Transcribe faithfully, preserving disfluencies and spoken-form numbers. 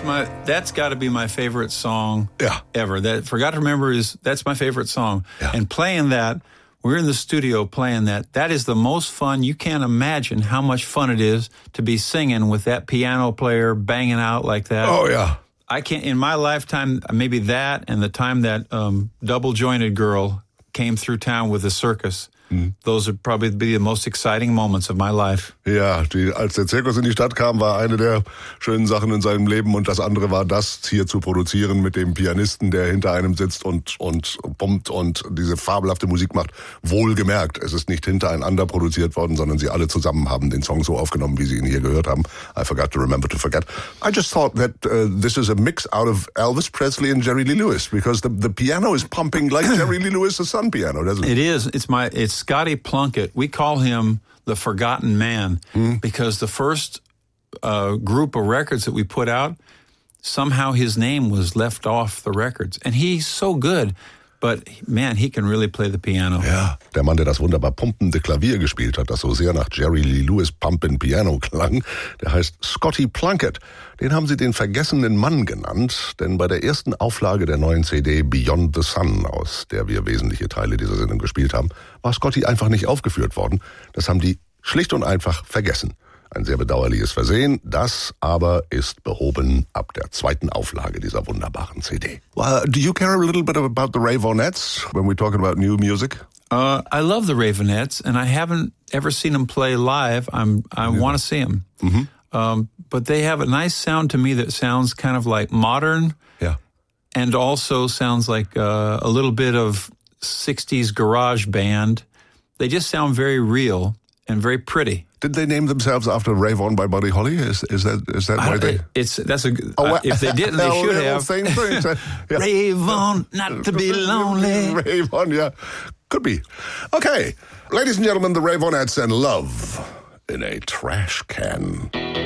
my that's got to be my favorite song yeah. ever. That Forgot to Remember is that's my favorite song. Yeah. And playing that, we're in the studio playing that. That is the most fun. You can't imagine how much fun it is to be singing with that piano player banging out like that. Oh yeah. I can't, in my lifetime, maybe that and the time that um, Double Jointed Girl came through town with the circus. Mhm. Those would probably be the most exciting moments of my life. Ja, die, als der Zirkus in die Stadt kam, war eine der schönen Sachen in seinem Leben und das andere war das hier zu produzieren mit dem Pianisten, der hinter einem sitzt und und pumpt und diese fabelhafte Musik macht. Wohlgemerkt, es ist nicht hintereinander produziert worden, sondern sie alle zusammen haben den Song so aufgenommen, wie sie ihn hier gehört haben. I Forgot to Remember to Forget. I just thought that uh, this is a mix out of Elvis Presley and Jerry Lee Lewis because the the piano is pumping like Jerry Lee Lewis' Sun piano, doesn't it? It is. It's my. It's Scotty Plunkett. We call him the Forgotten Man mm. because the first uh, group of records that we put out, somehow his name was left off the records. And he's so good, but man, he can really play the piano. Ja, der Mann, der das wunderbar pumpende Klavier gespielt hat, das so sehr nach Jerry Lee Lewis Pumpin' Piano klang, der heißt Scotty Plunkett. Den haben sie den vergessenen Mann genannt, denn bei der ersten Auflage der neuen C D Beyond the Sun, aus der wir wesentliche Teile dieser Sendung gespielt haben, war Scotty einfach nicht aufgeführt worden. Das haben die schlicht und einfach vergessen. Ein sehr bedauerliches Versehen, das aber ist behoben ab der zweiten Auflage dieser wunderbaren C D. Well, do you care a little bit about the Raveonettes when we're talking about new music? Uh, I love the Raveonettes, and I haven't ever seen them play live. I'm, I yeah. want to see them. Mm-hmm. Um, but they have a nice sound to me that sounds kind of like modern. Yeah. And also sounds like uh, a little bit of sixties garage band. They just sound very real and very pretty. Did they name themselves after Rave On by Buddy Holly? Is is that is that why they? It's that's a. Oh, uh, if they didn't, they should have. Same thing. So, yeah. Rave on, not to be lonely. Rave On, yeah, could be. Okay, ladies and gentlemen, the Raveonettes and Love in a Trash Can.